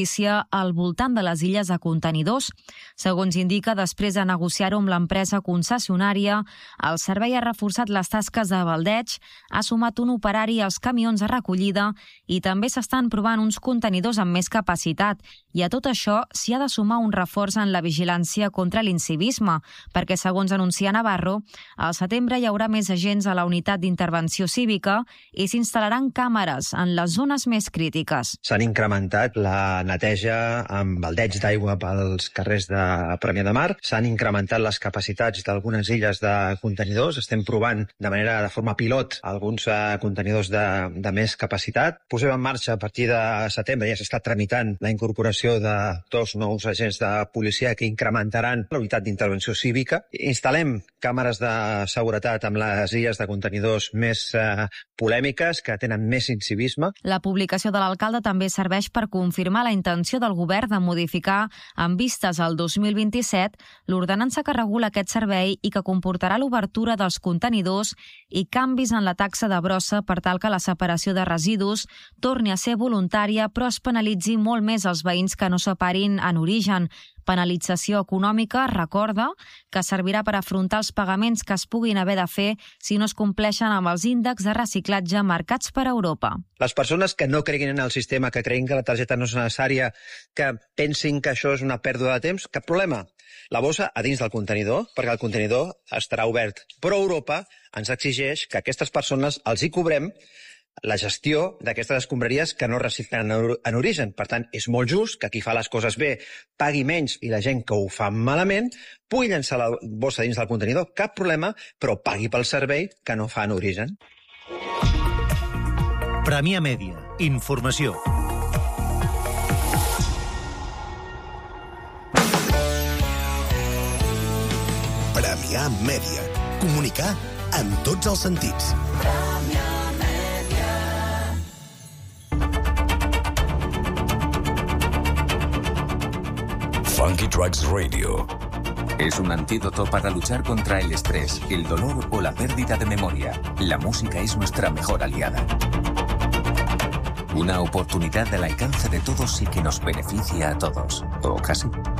al voltant de les illes de contenidors. Segons indica, després de negociar-ho amb l'empresa concessionària, el servei ha reforçat les tasques de baldeig, ha sumat un operari als camions de recollida i també s'estan provant uns contenidors amb més capacitat. I a tot això s'hi ha de sumar un reforç en la vigilància contra l'incivisme, perquè, segons anuncia Navarro, al setembre hi haurà més agents a la unitat d'intervenció cívica i s'instal·laran càmeres en les zones més crítiques. S'han incrementat la neteja amb baldeig d'aigua pels carrers de Premià de Mar, s'han incrementat les capacitats d'algunes illes de contenidors, estem provant de forma pilot alguns contenidors de més capacitat. Posem en marxa a partir de setembre, ja s'està tramitant la incorporació de 2 nous agents de policia que incrementaran la unitat d'intervenció cívica. Instal·lem càmeres de seguretat amb les illes de contenidors més polèmiques, que tenen més incivisme. La publicació de l'alcalde també serveix per confirmar la intenció del govern de modificar, amb vistes al 2027, l'ordenança que regula aquest servei i que comportarà l'obertura dels contenidors i canvis en la taxa de brossa per tal que la separació de residus torni a ser voluntària però es penalitzi molt més els veïns que no separin en origen. Penalització econòmica, recorda, que servirà per afrontar els pagaments que es puguin haver de fer si no es compleixen amb els índexs de reciclatge marcats per Europa. Les persones que no creguin en el sistema, que creguin que la targeta no és necessària, que pensin que això és una pèrdua de temps, cap problema. La bossa a dins del contenidor, perquè el contenidor estarà obert. Però Europa ens exigeix que a aquestes persones els hi cobrem la gestió d'aquestes escombraries que no reciclen en origen. Per tant, és molt just que qui fa les coses bé pagui menys i la gent que ho fa malament pugui llançar la bossa dins del contenidor. Cap problema, però pagui pel servei que no fa en origen. Premià Mèdia. Informació. Premià Mèdia. Comunicar en tots els sentits. Funky Tracks Radio. Es un antídoto para luchar contra el estrés, el dolor o la pérdida de memoria. La música es nuestra mejor aliada. Una oportunidad al alcance de todos y que nos beneficia a todos. O casi.